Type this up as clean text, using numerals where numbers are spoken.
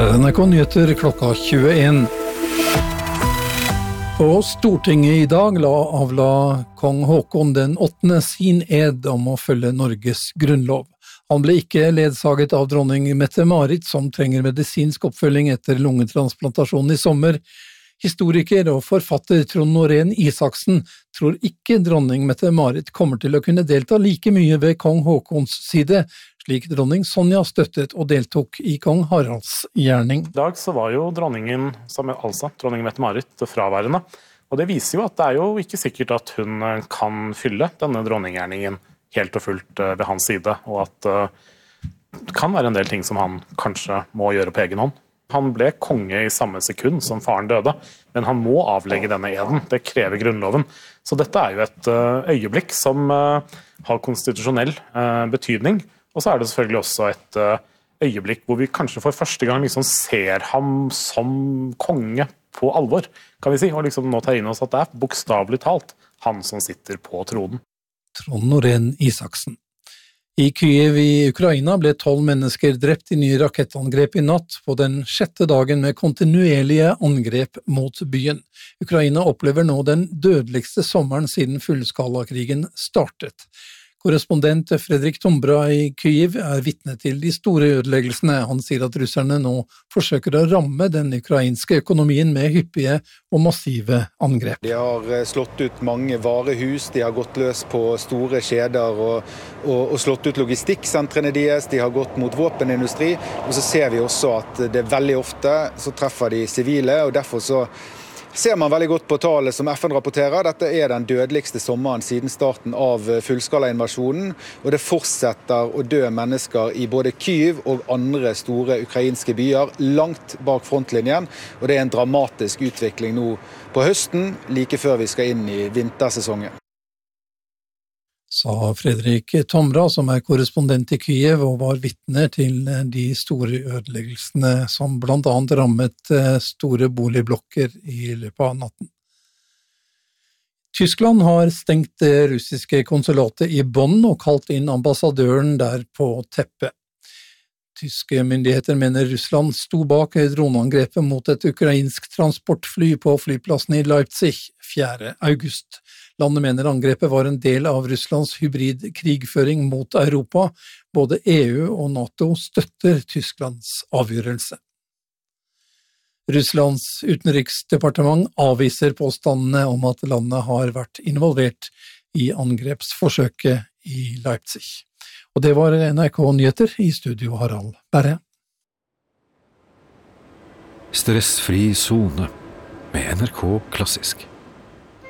Her NRK Nyheter klokka 21. På Stortinget I dag avla kong Håkon den 8. sin ed om å følge Norges grunnlov. Han ble ikke ledsaget av dronning Mette-Marit, som trenger medisinsk oppfølging etter lungetransplantasjon I sommer. Historiker og forfatter Trond Norén Isaksen tror ikke dronning Mette-Marit kommer til å kunne delta like mye ved kong Håkons side, slik dronning Sonja støttet og deltok I kong Haralds gjerning. I dag så var jo dronningen, dronning Mette-Marit, fraværende. Og det viser jo at det jo ikke sikkert at hun kan fylle denne dronninggjerningen helt og fullt ved hans side, og at det kan være en del ting som han kanskje må gjøre på egen hånd. Han ble konge I samme sekund som faren døde, men han må avlegge denne eden. Det krever grunnloven. Så dette jo et øyeblikk som har konstitusjonell betydning, og så det selvfølgelig også et øyeblikk hvor vi kanskje for første gang liksom ser ham som konge på alvor, kan vi si, og liksom nå tar inn oss at det bokstavelig talt han som sitter på tronen. Trond Norén Isaksen. I Kyiv I Ukraina ble 12 mennesker drept I nye rakettangrep I natt på den 6. dagen med kontinuerlige angrep mot byen. Ukraina opplever nå den dødeligste sommeren siden fullskalakrigen startet. Korrespondent Fredrik Tombra I Kyiv vitne til de store ødeleggelsene. Han sier at russerne nå forsøker å ramme den ukrainske økonomien med hyppige og massive angrep. De har slått ut mange varehus, de har gått løs på store kjeder og slått ut logistikksentrene deres, de har gått mot våpenindustri, og så ser vi også at det veldig ofte så treffer de sivile, og derfor så ser man veldig godt på tallet som FN rapporterer. Dette den dødeligste sommeren siden starten av fullskalainvasjonen, og det fortsetter å dø mennesker I både Kyiv og andre store ukrainske byer, langt bak frontlinjen, og det en dramatisk utvikling nå på høsten, like før vi skal inn I vintersesongen. Sa Fredrik Tombra, som korrespondent I Kyiv og var vitne til de store ødeleggelsene som blant annet rammet store boligblokker I løpet av natten. Tyskland har stengt det russiske konsulatet I Bonn og kalt inn ambassadøren der på teppet. Tyske myndigheter mener Russland sto bak droneangrepet mot et ukrainsk transportfly på flyplassen I Leipzig 4. august. Landet mener angrepet var en del av Russlands hybridkrigføring mot Europa. Både EU og NATO støtter Tysklands avgjørelse. Russlands utenriksdepartement avviser påstandene om at landet har vært involvert I angrepsforsøket I Leipzig. Og det var NRK Nyheter I studio Harald Berre. Stressfri zone med NRK Klassisk.